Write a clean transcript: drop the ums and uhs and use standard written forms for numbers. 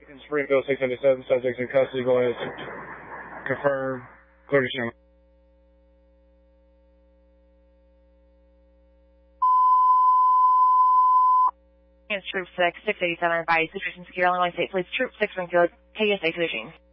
In Springfield 677, subjects in custody, go ahead. Confirm. Clear to show. Troop 6, 687, advise situation secure Illinois State Police, Troop 6 Springfield, KSA Fishing.